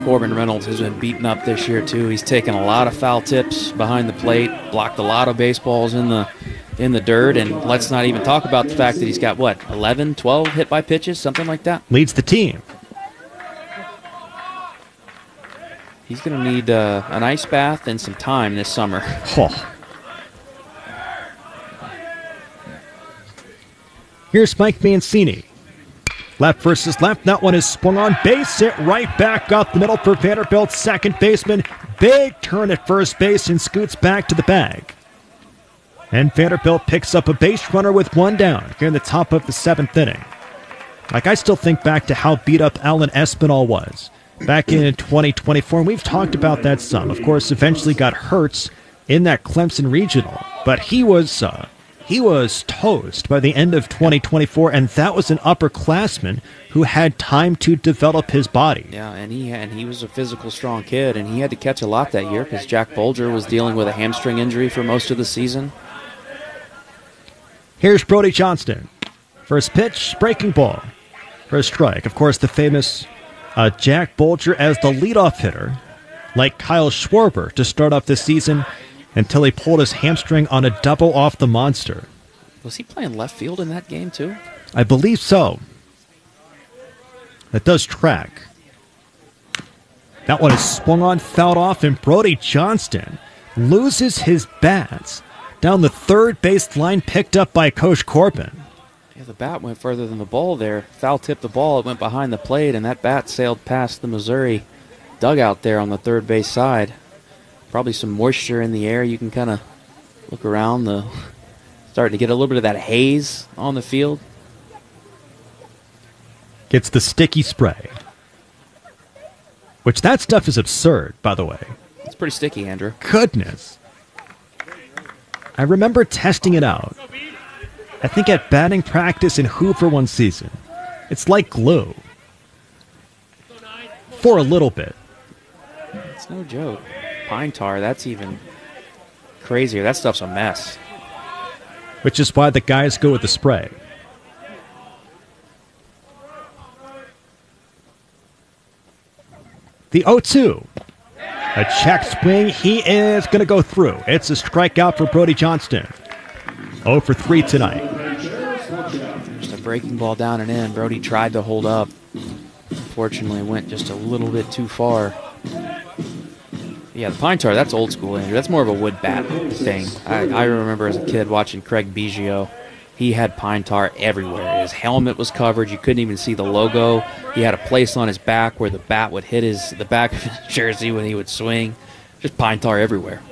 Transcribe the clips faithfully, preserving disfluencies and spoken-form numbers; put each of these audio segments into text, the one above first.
Corbin Reynolds has been beaten up this year too. He's taken a lot of foul tips behind the plate, blocked a lot of baseballs in the in the dirt, and let's not even talk about the fact that he's got, what, eleven, twelve hit by pitches, something like that? Leads the team. He's going to need uh, an ice bath and some time this summer. Oh. Here's Mike Mancini. Left versus left. That one is swung on base. Hit right back up the middle for Vanderbilt's second baseman. Big turn at first base and scoots back to the bag. And Vanderbilt picks up a base runner with one down here in the top of the seventh inning. Like, I still think back to how beat up Alan Espinal was back in twenty twenty-four. And we've talked about that some. Of course, eventually got hurt in that Clemson regional. But he was... Uh, He was toast by the end of twenty twenty-four, and that was an upperclassman who had time to develop his body. Yeah, and he and he was a physical, strong kid, and he had to catch a lot that year because Jack Bolger was dealing with a hamstring injury for most of the season. Here's Brody Johnston. First pitch, breaking ball for a strike. Of course, the famous uh, Jack Bolger as the leadoff hitter, like Kyle Schwarber to start off this season, until he pulled his hamstring on a double off the monster. Was he playing left field in that game, too? I believe so. That does track. That one is swung on, fouled off, and Brody Johnston loses his bats down the third base line, picked up by Coach Corbin. Yeah, the bat went further than the ball there. Foul tipped the ball, it went behind the plate, and that bat sailed past the Missouri dugout there on the third base side. Probably some moisture in the air. You can kind of look around, the starting to get a little bit of that haze on the field. Gets the sticky spray. Which, that stuff is absurd, by the way. It's pretty sticky, Andrew. Goodness. I remember testing it out. I think at batting practice in Hoover one season. It's like glue. For a little bit. It's no joke. Pine tar, that's even crazier. That stuff's a mess. Which is why the guys go with the spray. The oh two. A check swing. He is going to go through. It's a strikeout for Brody Johnston. oh for three tonight. Just a breaking ball down and in. Brody tried to hold up. Unfortunately, went just a little bit too far. Yeah, the pine tar, that's old school, Andrew. That's more of a wood bat thing. I, I remember as a kid watching Craig Biggio. He had pine tar everywhere. His helmet was covered. You couldn't even see the logo. He had a place on his back where the bat would hit his the back of his jersey when he would swing. Just pine tar everywhere.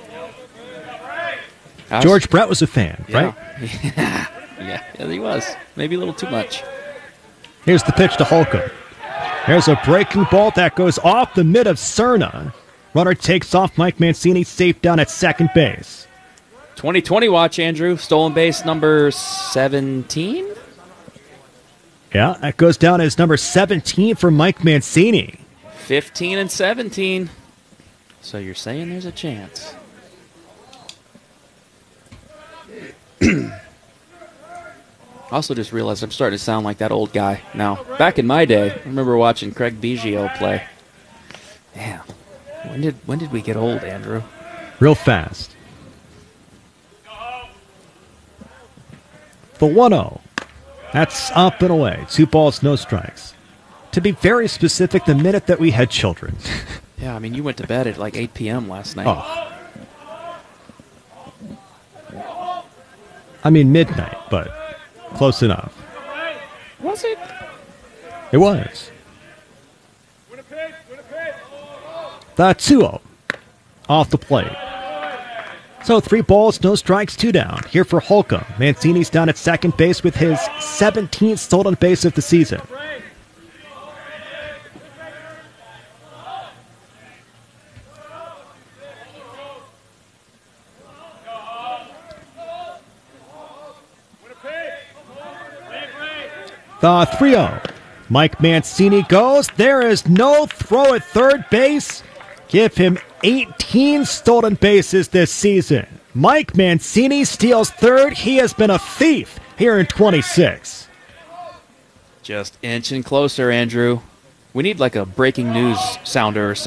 Was, George Brett was a fan, yeah. right? yeah, yeah, he was. Maybe a little too much. Here's the pitch to Holcomb. There's a breaking ball that goes off the mid of Cerna. Runner takes off. Mike Mancini safe down at second base. twenty twenty watch, Andrew. Stolen base number seventeen? Yeah, that goes down as number seventeen for Mike Mancini. fifteen and seventeen. So you're saying there's a chance. I also just realized I'm starting to sound like that old guy now. Back in my day, I remember watching Craig Biggio play. Damn. When did when did we get old, Andrew? Real fast. The one oh. That's up and away. Two balls, no strikes. To be very specific, the minute that we had children. Yeah, I mean, you went to bed at like eight p.m. last night. Oh. I mean, midnight, but close enough. Was it? It was. The two oh off the plate. So three balls, no strikes, two down. Here for Holcomb. Mancini's down at second base with his seventeenth stolen base of the season. The three oh. Mike Mancini goes. There is no throw at third base. Give him eighteen stolen bases this season. Mike Mancini steals third. He has been a thief here in twenty-six. Just inching closer, Andrew. We need like a breaking news sounder or something.